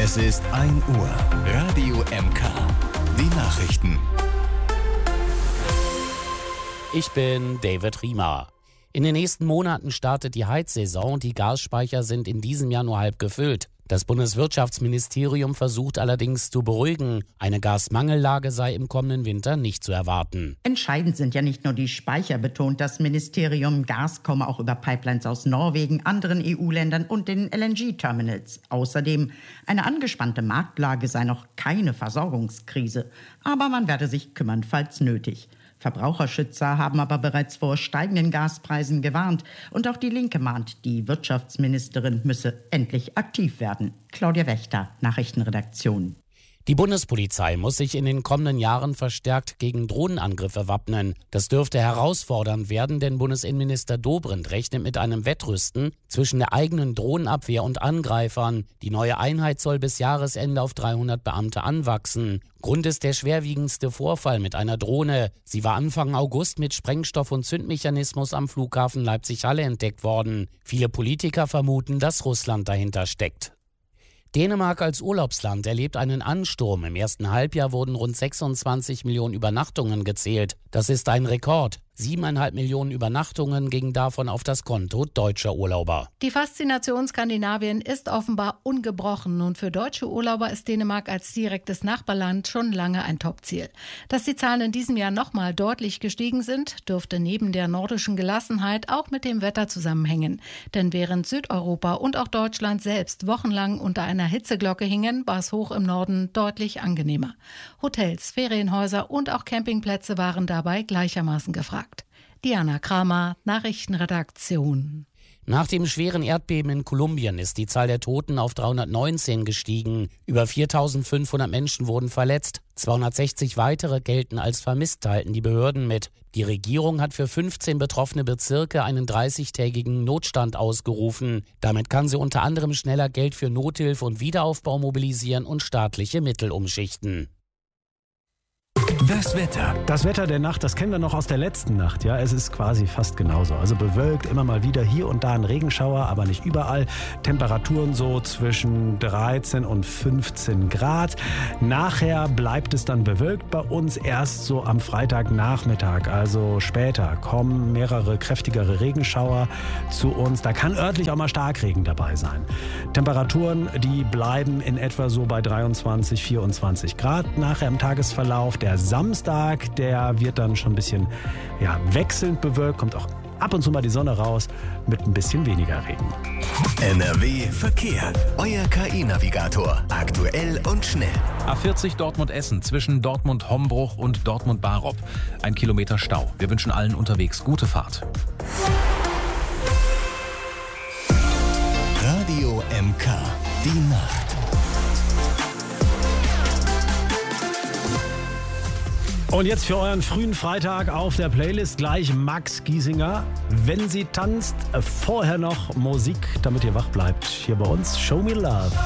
Es ist 1 Uhr. Radio MK. Die Nachrichten. Ich bin David Riemer. In den nächsten Monaten startet die Heizsaison. Die Gasspeicher sind in diesem Jahr nur halb gefüllt. Das Bundeswirtschaftsministerium versucht allerdings zu beruhigen. Eine Gasmangellage sei im kommenden Winter nicht zu erwarten. Entscheidend sind ja nicht nur die Speicher, betont das Ministerium. Gas komme auch über Pipelines aus Norwegen, anderen EU-Ländern und den LNG-Terminals. Außerdem, eine angespannte Marktlage sei noch keine Versorgungskrise. Aber man werde sich kümmern, falls nötig. Verbraucherschützer haben aber bereits vor steigenden Gaspreisen gewarnt. Und auch die Linke mahnt, die Wirtschaftsministerin müsse endlich aktiv werden. Claudia Wächter, Nachrichtenredaktion. Die Bundespolizei muss sich in den kommenden Jahren verstärkt gegen Drohnenangriffe wappnen. Das dürfte herausfordernd werden, denn Bundesinnenminister Dobrindt rechnet mit einem Wettrüsten zwischen der eigenen Drohnenabwehr und Angreifern. Die neue Einheit soll bis Jahresende auf 300 Beamte anwachsen. Grund ist der schwerwiegendste Vorfall mit einer Drohne. Sie war Anfang August mit Sprengstoff- und Zündmechanismus am Flughafen Leipzig-Halle entdeckt worden. Viele Politiker vermuten, dass Russland dahinter steckt. Dänemark als Urlaubsland erlebt einen Ansturm. Im ersten Halbjahr wurden rund 26 Millionen Übernachtungen gezählt. Das ist ein Rekord. 7,5 Millionen Übernachtungen gingen davon auf das Konto deutscher Urlauber. Die Faszination Skandinavien ist offenbar ungebrochen und für deutsche Urlauber ist Dänemark als direktes Nachbarland schon lange ein Topziel. Dass die Zahlen in diesem Jahr nochmal deutlich gestiegen sind, dürfte neben der nordischen Gelassenheit auch mit dem Wetter zusammenhängen. Denn während Südeuropa und auch Deutschland selbst wochenlang unter einer Hitzeglocke hingen, war es hoch im Norden deutlich angenehmer. Hotels, Ferienhäuser und auch Campingplätze waren dabei gleichermaßen gefragt. Diana Kramer, Nachrichtenredaktion. Nach dem schweren Erdbeben in Kolumbien ist die Zahl der Toten auf 319 gestiegen. Über 4.500 Menschen wurden verletzt. 260 weitere gelten als vermisst, teilten die Behörden mit. Die Regierung hat für 15 betroffene Bezirke einen 30-tägigen Notstand ausgerufen. Damit kann sie unter anderem schneller Geld für Nothilfe und Wiederaufbau mobilisieren und staatliche Mittel umschichten. Das Wetter. Das Wetter der Nacht, das kennen wir noch aus der letzten Nacht. Ja, es ist quasi fast genauso. Also bewölkt, immer mal wieder hier und da ein Regenschauer, aber nicht überall. Temperaturen so zwischen 13 und 15 Grad. Nachher bleibt es dann bewölkt bei uns. Erst so am Freitagnachmittag, also später, kommen mehrere kräftigere Regenschauer zu uns. Da kann örtlich auch mal Starkregen dabei sein. Temperaturen, die bleiben in etwa so bei 23, 24 Grad nachher im Tagesverlauf. Der Samstag, der wird dann schon ein bisschen wechselnd bewölkt, kommt auch ab und zu mal die Sonne raus mit ein bisschen weniger Regen. NRW Verkehr. Euer KI-Navigator. Aktuell und schnell. A40 Dortmund-Essen zwischen Dortmund-Hombruch und Dortmund-Barop. 1 Kilometer Stau. Wir wünschen allen unterwegs gute Fahrt. Radio MK. Die Nacht. Und jetzt für euren frühen Freitag auf der Playlist gleich Max Giesinger. Wenn sie tanzt, vorher noch Musik, damit ihr wach bleibt. Hier bei uns Show Me Love.